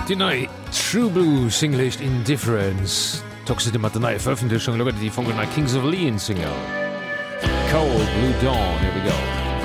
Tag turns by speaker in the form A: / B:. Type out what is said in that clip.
A: Die neue True Blue Singlicht Indifference toxite mat der neue Veröffentlichung Leute die von Kings of Leon Single Cold Blue Dawn here we go.